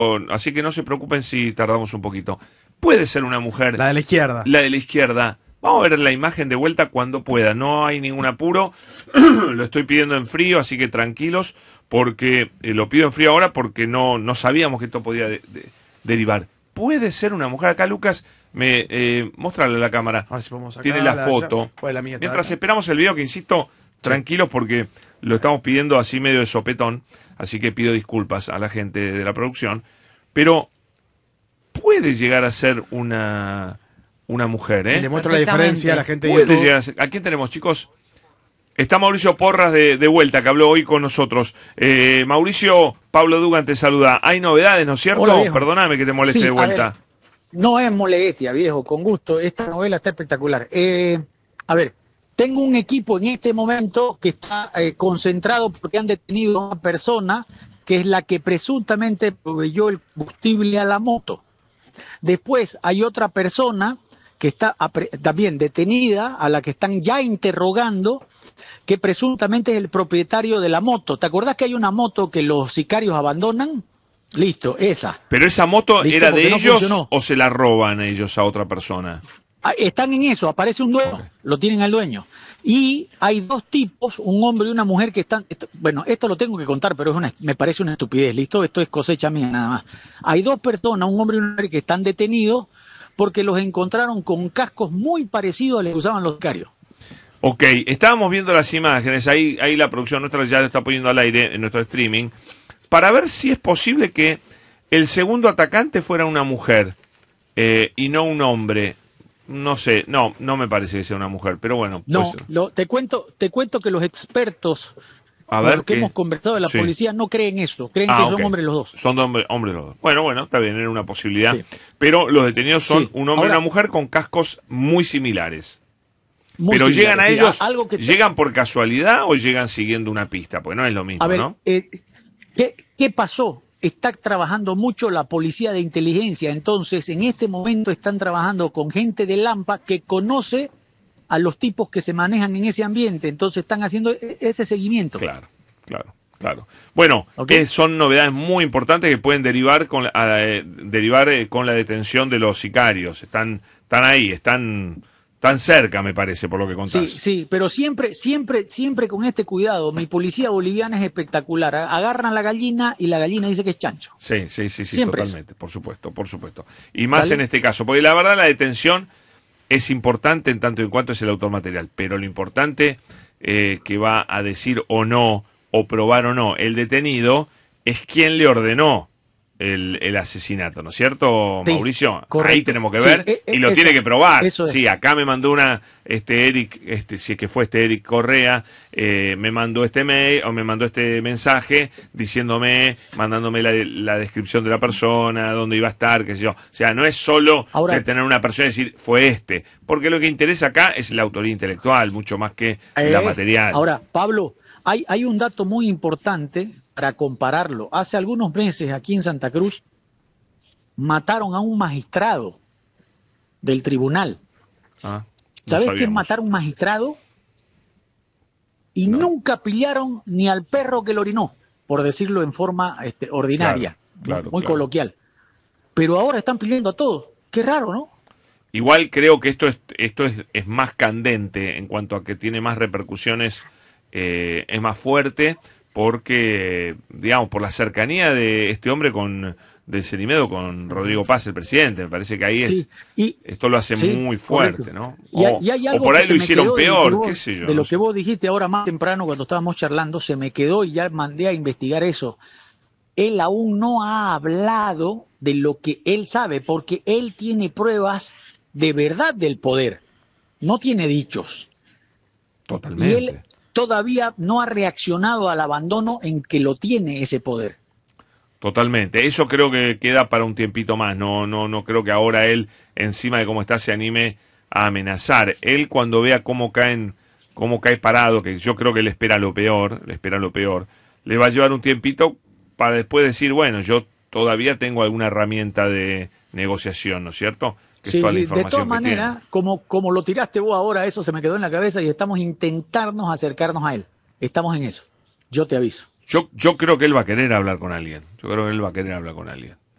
así que no se preocupen si tardamos un poquito. Puede ser una mujer. La de la izquierda. La de la izquierda. Vamos a ver la imagen de vuelta cuando pueda. No hay ningún apuro. Lo estoy pidiendo en frío, así que tranquilos, porque lo pido en frío ahora porque no sabíamos que esto podía derivar. Puede ser una mujer. Acá, Lucas, mostrarle a la cámara. A ver si podemos sacar tiene la foto. Pues la Mientras esperamos el video, que insisto, tranquilos porque lo estamos pidiendo así medio de sopetón, así que pido disculpas a la gente de la producción, pero puede llegar a ser una mujer, ¿eh? Y le muestro la diferencia a la gente de Puede YouTube. llegar a ser. ¿A quién tenemos, chicos? Está Mauricio Porras de vuelta, que habló hoy con nosotros. Mauricio, Pablo Dugan te saluda. Hay novedades, ¿no es cierto? Hola, viejo. Perdóname que te moleste Sí, de vuelta. a ver, no es molestia, viejo, con gusto. Esta novela está espectacular. A ver, tengo un equipo en este momento que está concentrado porque han detenido a una persona que es la que presuntamente proveyó el combustible a la moto. Después hay otra persona que está también detenida, a la que están ya interrogando, que presuntamente es el propietario de la moto. ¿Te acordás que hay una moto que los sicarios abandonan? Listo, esa. ¿Pero esa moto Listo, era porque de no ellos funcionó. o se la roban ellos a otra persona? Están en eso, aparece un dueño, lo tienen al dueño. Y hay dos tipos, un hombre y una mujer que están... bueno, esto lo tengo que contar, pero me parece una estupidez, ¿listo? Esto es cosecha mía nada más. Hay dos personas, un hombre y una mujer que están detenidos porque los encontraron con cascos muy parecidos a los que usaban los sicarios. Ok, estábamos viendo las imágenes, ahí la producción nuestra ya lo está poniendo al aire en nuestro streaming, para ver si es posible que el segundo atacante fuera una mujer y no un hombre. No sé, no me parece que sea una mujer, pero bueno. No, pues, te cuento que los expertos a con ver los que hemos conversado de la policía no creen eso, creen que son hombres los dos. Son hombres los dos. Bueno, está bien, era una posibilidad. Sí. Pero los detenidos son un hombre y Ahora, una mujer con cascos muy similares. muy Pero similar, llegan a sí, ellos, algo que ¿llegan por casualidad o llegan siguiendo una pista? Porque no es lo mismo, A ver, ¿no? ¿qué pasó? Está trabajando mucho la policía de inteligencia, entonces en este momento están trabajando con gente de Lampa que conoce a los tipos que se manejan en ese ambiente, entonces están haciendo ese seguimiento. Claro. Bueno, ¿Okay? son novedades muy importantes que pueden derivar con la detención de los sicarios. Están ahí, están cerca, me parece, por lo que contás. Sí, pero siempre con este cuidado. Mi policía boliviana es espectacular. Agarran la gallina y la gallina dice que es chancho. Sí, Siempre totalmente, por supuesto. Y más ¿Vale? en este caso, porque la verdad la detención es importante en tanto y en cuanto es el autor material, pero lo importante que va a decir o no, o probar o no el detenido, es quién le ordenó el asesinato, ¿no es cierto, Sí, Mauricio? correcto. Ahí tenemos que ver y lo tiene que probar. Eso es. Sí, acá me mandó Eric, si es que fue Eric Correa, me mandó este mail o me mandó este mensaje mandándome la descripción de la persona, dónde iba a estar, qué sé yo. O sea, no es solo tener una persona y decir fue porque lo que interesa acá es la autoría intelectual, mucho más que la material. Ahora, Pablo, hay un dato muy importante para compararlo. Hace algunos meses aquí en Santa Cruz mataron a un magistrado del tribunal. ¿Sabes qué es matar a un magistrado? Y nunca pillaron ni al perro que lo orinó, por decirlo en forma ordinaria, muy coloquial. Pero ahora están pidiendo a todos. Qué raro, ¿no? Igual creo que esto es más candente en cuanto a que tiene más repercusiones, es más fuerte, porque, digamos, por la cercanía de este hombre del Cerimedo con Rodrigo Paz, el presidente. Me parece que ahí esto lo hace muy fuerte, correcto. ¿no? Y hay algo o por ahí que lo se me hicieron quedó peor, qué sé yo. De no lo sé. que vos dijiste ahora más temprano cuando estábamos charlando, se me quedó y ya mandé a investigar eso. Él aún no ha hablado de lo que él sabe, porque él tiene pruebas de verdad del poder, no tiene dichos. Totalmente. Y él todavía no ha reaccionado al abandono en que lo tiene ese poder. Totalmente. Eso creo que queda para un tiempito más. No creo que ahora él, encima de cómo está, se anime a amenazar. Él cuando vea cómo cae parado, que yo creo que le espera lo peor, le va a llevar un tiempito para después decir, bueno, yo todavía tengo alguna herramienta de negociación, ¿no es cierto? Sí, de todas maneras, como lo tiraste vos ahora, eso se me quedó en la cabeza y estamos intentando acercarnos a él. Estamos en eso. Yo te aviso. Yo creo que él va a querer hablar con alguien.